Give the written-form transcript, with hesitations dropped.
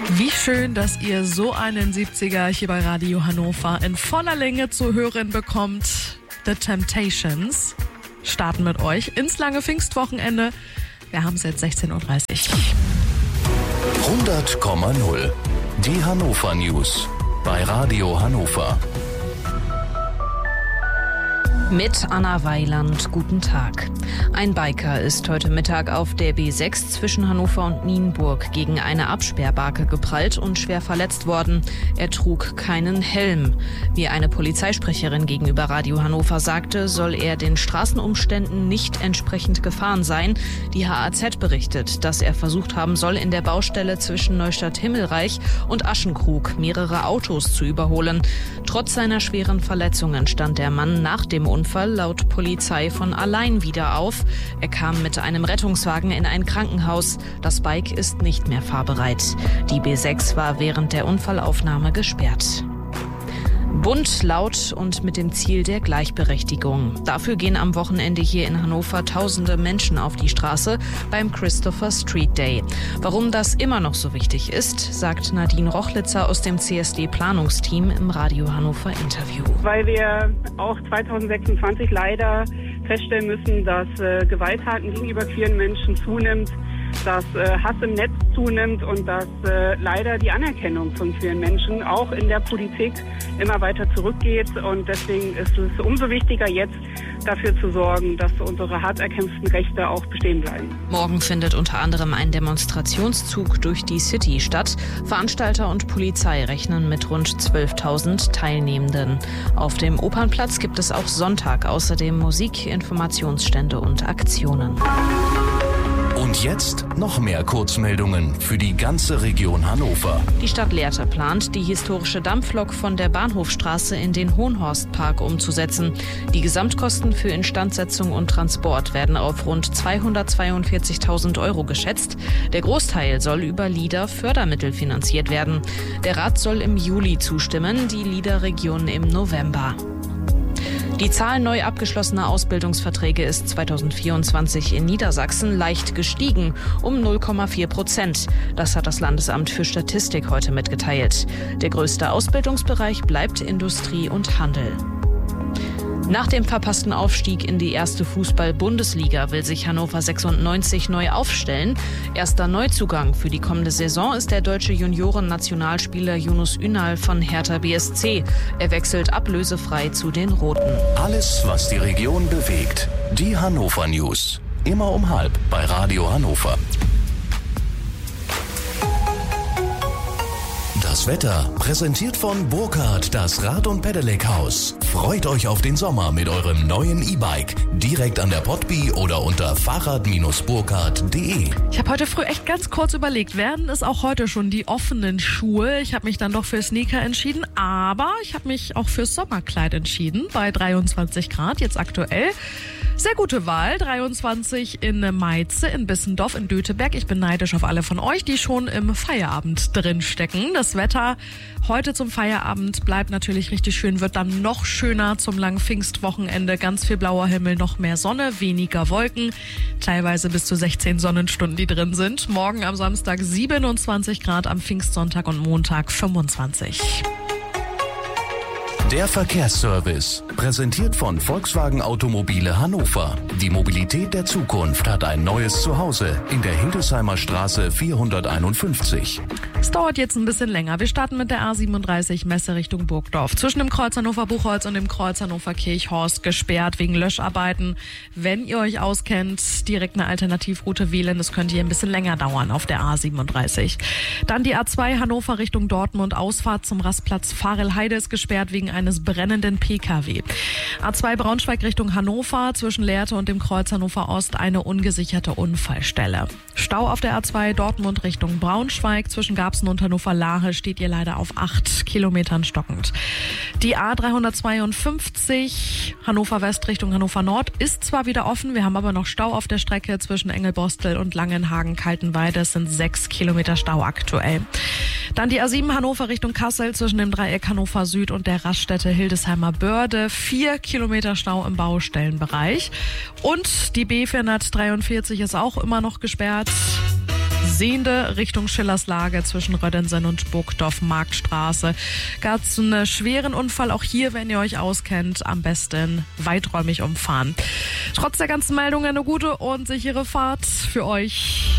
Wie schön, dass ihr so einen 70er hier bei Radio Hannover in voller Länge zu hören bekommt. The Temptations starten mit euch ins lange Pfingstwochenende. Wir haben es jetzt 16:30 Uhr. 100,0. Die Hannover News bei Radio Hannover. Mit Anna Weiland, guten Tag. Ein Biker ist heute Mittag auf der B6 zwischen Hannover und Nienburg gegen eine Absperrbarke geprallt und schwer verletzt worden. Er trug keinen Helm. Wie eine Polizeisprecherin gegenüber Radio Hannover sagte, soll er den Straßenumständen nicht entsprechend gefahren sein. Die HAZ berichtet, dass er versucht haben soll, in der Baustelle zwischen Neustadt-Himmelreich und Aschenkrug mehrere Autos zu überholen. Trotz seiner schweren Verletzungen stand der Mann nach dem Unfall laut Polizei von allein wieder auf. Er kam mit einem Rettungswagen in ein Krankenhaus. Das Bike ist nicht mehr fahrbereit. Die B6 war während der Unfallaufnahme gesperrt. Bunt, laut und mit dem Ziel der Gleichberechtigung. Dafür gehen am Wochenende hier in Hannover tausende Menschen auf die Straße beim Christopher Street Day. Warum das immer noch so wichtig ist, sagt Nadine Rochlitzer aus dem CSD-Planungsteam im Radio Hannover Interview. Weil wir auch 2026 leider feststellen müssen, dass Gewalttaten gegenüber queeren Menschen zunimmt, dass Hass im Netz zunimmt und dass leider die Anerkennung von queeren Menschen auch in der Politik immer weiter zurückgeht. Und deswegen ist es umso wichtiger, jetzt dafür zu sorgen, dass unsere hart erkämpften Rechte auch bestehen bleiben. Morgen findet unter anderem ein Demonstrationszug durch die City statt. Veranstalter und Polizei rechnen mit rund 12.000 Teilnehmenden. Auf dem Opernplatz gibt es auch Sonntag außerdem Musik, Informationsstände und Aktionen. Und jetzt noch mehr Kurzmeldungen für die ganze Region Hannover. Die Stadt Lehrte plant, die historische Dampflok von der Bahnhofstraße in den Hohenhorstpark umzusetzen. Die Gesamtkosten für Instandsetzung und Transport werden auf rund 242.000 € geschätzt. Der Großteil soll über LIDA-Fördermittel finanziert werden. Der Rat soll im Juli zustimmen, die LIDA-Region im November. Die Zahl neu abgeschlossener Ausbildungsverträge ist 2024 in Niedersachsen leicht gestiegen, um 0,4%. Das hat das Landesamt für Statistik heute mitgeteilt. Der größte Ausbildungsbereich bleibt Industrie und Handel. Nach dem verpassten Aufstieg in die erste Fußball-Bundesliga will sich Hannover 96 neu aufstellen. Erster Neuzugang für die kommende Saison ist der deutsche Junioren-Nationalspieler Yunus Ünal von Hertha BSC. Er wechselt ablösefrei zu den Roten. Alles, was die Region bewegt. Die Hannover News. Immer um 12:30 bei Radio Hannover. Das Wetter präsentiert von Burkhardt, das Rad- und Pedelec-Haus. Freut euch auf den Sommer mit eurem neuen E-Bike. Direkt an der Potby oder unter fahrrad-burkhardt.de. Ich habe heute früh echt ganz kurz überlegt, werden es auch heute schon die offenen Schuhe? Ich habe mich dann doch für Sneaker entschieden, aber ich habe mich auch fürs Sommerkleid entschieden, bei 23 Grad jetzt aktuell. Sehr gute Wahl, 23 in Meize, in Bissendorf, in Döteberg. Ich bin neidisch auf alle von euch, die schon im Feierabend drin stecken. Das Wetter heute zum Feierabend bleibt natürlich richtig schön, wird dann noch schöner zum langen Pfingstwochenende. Ganz viel blauer Himmel, noch mehr Sonne, weniger Wolken, teilweise bis zu 16 Sonnenstunden, die drin sind. Morgen am Samstag 27 Grad, am Pfingstsonntag und Montag 25. Der Verkehrsservice, präsentiert von Volkswagen Automobile Hannover. Die Mobilität der Zukunft hat ein neues Zuhause in der Hildesheimer Straße 451. Es dauert jetzt ein bisschen länger. Wir starten mit der A37 Messe Richtung Burgdorf. Zwischen dem Kreuz Hannover-Buchholz und dem Kreuz Hannover-Kirchhorst gesperrt wegen Löscharbeiten. Wenn ihr euch auskennt, direkt eine Alternativroute wählen. Das könnte hier ein bisschen länger dauern auf der A37. Dann die A2 Hannover Richtung Dortmund. Ausfahrt zum Rastplatz Farelheide ist gesperrt wegen eines brennenden PKW. A2 Braunschweig Richtung Hannover, zwischen Lehrte und dem Kreuz Hannover Ost eine ungesicherte Unfallstelle. Stau auf der A2 Dortmund Richtung Braunschweig, zwischen Garbsen und Hannover-Lahe steht ihr leider auf 8 Kilometern stockend. Die A352 Hannover West Richtung Hannover Nord ist zwar wieder offen, wir haben aber noch Stau auf der Strecke zwischen Engelbostel und Langenhagen-Kaltenweide. Es sind 6 Kilometer Stau aktuell. Dann die A7 Hannover Richtung Kassel zwischen dem Dreieck Hannover Süd und der Raststätte Hildesheimer Börde. 4 Kilometer Stau im Baustellenbereich. Und die B443 ist auch immer noch gesperrt. Sehende Richtung Schillerslage zwischen Röddensen und Burgdorf Marktstraße. Gab es einen schweren Unfall. Auch hier, wenn ihr euch auskennt, am besten weiträumig umfahren. Trotz der ganzen Meldungen eine gute und sichere Fahrt für euch.